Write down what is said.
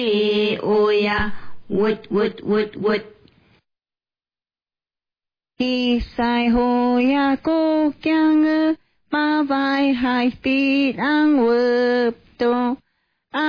ôi à, wood. Khi sai hồ ya cô kyang ma vai hai pi ang wập tô